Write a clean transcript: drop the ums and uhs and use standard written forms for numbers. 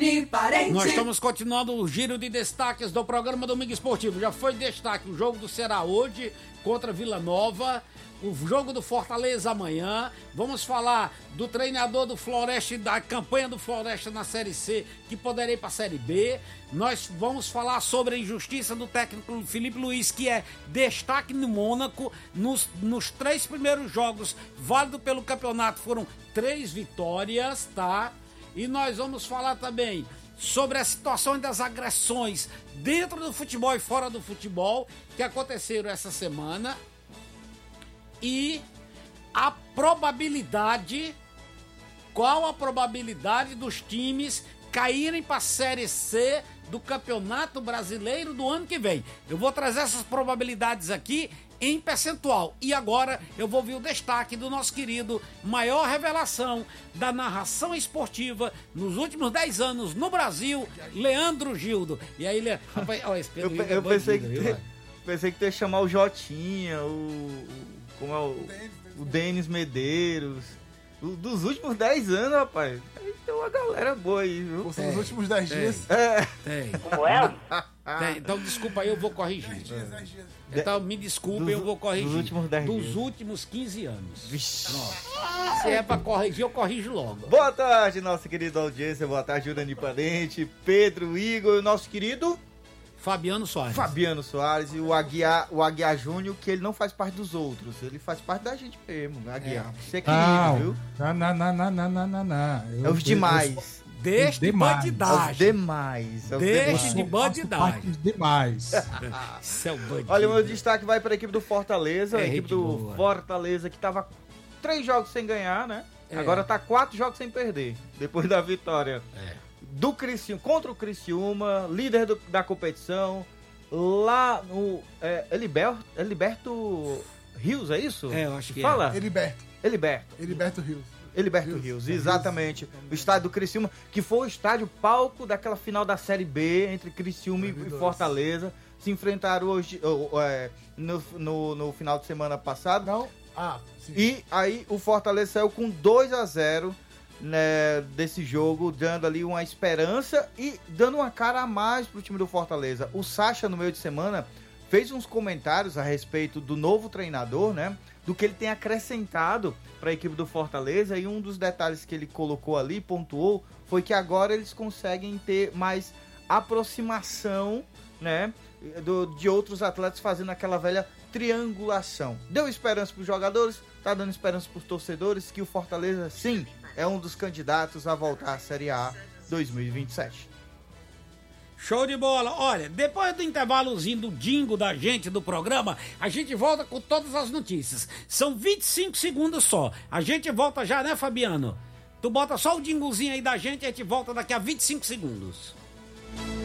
Jurandir Parente. Nós estamos continuando o giro de destaques do programa Domingo Esportivo. Já foi destaque o jogo do Ceará hoje contra Vila Nova, o jogo do Fortaleza amanhã. Vamos falar do treinador do Floresta e da campanha do Floresta na Série C, que poderia ir para a Série B. Nós vamos falar sobre a injustiça do técnico Felipe Luiz, que é destaque no Mônaco. Nos 3 primeiros jogos válidos pelo campeonato foram 3 vitórias, tá? E nós vamos falar também sobre a situação das agressões dentro do futebol e fora do futebol que aconteceram essa semana. E a probabilidade, qual a probabilidade dos times caírem para a Série C do Campeonato Brasileiro do ano que vem. Eu vou trazer essas probabilidades aqui em percentual. E agora eu vou ver o destaque do nosso querido maior revelação da narração esportiva nos últimos 10 anos no Brasil, Leandro Gildo. E aí, rapaz, ó, esse Pedro eu pensei que tu ia chamar o Jotinha, como é o Denis Medeiros. Dos últimos 10 anos, rapaz. Tem uma galera boa aí, viu? Você nos últimos 10 dias. Tem. Como é? Tem. Então, desculpa aí, eu vou corrigir. 10 dias. Então, me desculpe, eu vou corrigir. Dos últimos 10 dias. Dos últimos 15 anos. Vixe. Nossa. Se é pra corrigir, eu corrijo logo. Boa tarde, nossa querida audiência. Boa tarde, Jurandir Parente, Pedro, Igor e o nosso querido Fabiano Soares e o Aguiar Júnior, que ele não faz parte dos outros, ele faz parte da gente mesmo, Aguiar. Você é querido, viu? Não. É os demais. Deixe de bandidagem. Os demais. Deixe de bandidagem. Demais. Isso é o bandido. Olha, o meu destaque vai para a equipe do Fortaleza, a equipe do Fortaleza que tava 3 jogos sem ganhar, né? Agora tá 4 jogos sem perder, depois da vitória. Do Criciúma, contra o Criciúma, líder da competição, lá no Heriberto Rios, é isso? Eu acho que fala? Heriberto Rios. Heriberto Rios, exatamente. O estádio do Criciúma, que foi o estádio palco daquela final da Série B entre Criciúma e Fortaleza. Se enfrentaram hoje no final de semana passado. Não? Sim. E aí o Fortaleza saiu com 2-0. Né, desse jogo, dando ali uma esperança e dando uma cara a mais pro time do Fortaleza. O Sacha, no meio de semana, fez uns comentários a respeito do novo treinador, né, do que ele tem acrescentado para a equipe do Fortaleza, e um dos detalhes que ele colocou ali, pontuou, foi que agora eles conseguem ter mais aproximação, né, de outros atletas, fazendo aquela velha triangulação. Deu esperança para os jogadores, tá dando esperança para os torcedores que o Fortaleza, sim, é um dos candidatos a voltar à Série A 2027. Show de bola. Olha, depois do intervalozinho do jingle da gente do programa, a gente volta com todas as notícias. São 25 segundos só. A gente volta já, né, Fabiano? Tu bota só o jinglezinho aí da gente e a gente volta daqui a 25 segundos.